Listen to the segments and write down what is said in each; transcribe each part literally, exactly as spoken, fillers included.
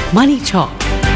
Money Talk.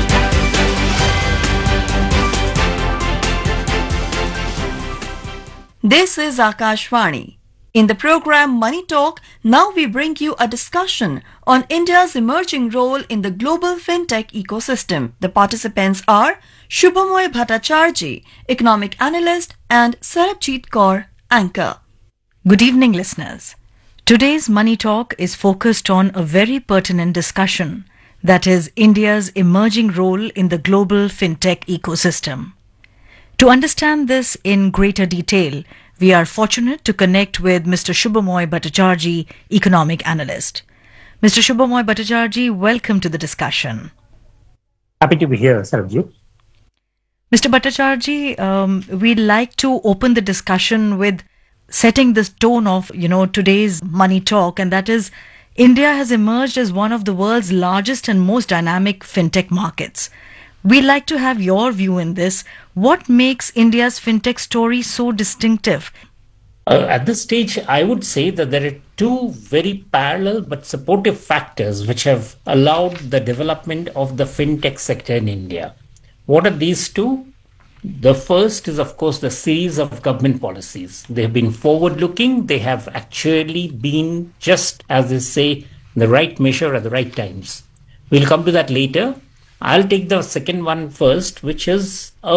This is Akashvani. In the program Money Talk, now we bring you a discussion on India's emerging role in the global fintech ecosystem. The participants are Shubhamoy Bhattacharjee, economic analyst, and Sarabjit Kaur, anchor. Good evening, listeners. Today's Money Talk is focused on a very pertinent discussion, that is India's emerging role in the global fintech ecosystem. To understand this in greater detail, we are fortunate to connect with Mister Shubhamoy Bhattacharjee, economic analyst. Mister Shubhamoy Bhattacharjee, welcome to the discussion. Happy to be here, Sarabjit. Mister Bhattacharjee, um, we'd like to open the discussion with setting the tone of, you know, today's Money Talk, and that is India has emerged as one of the world's largest and most dynamic fintech markets. We'd like to have your view in this. What makes India's fintech story so distinctive? Uh, at this stage, I would say that there are two very parallel but supportive factors which have allowed the development of the fintech sector in India. What are these two? The first is, of course, the series of government policies. They have been forward-looking. They have actually been, just as they say, the right measure at the right times. We'll come to that later. I'll take the second one first, which is a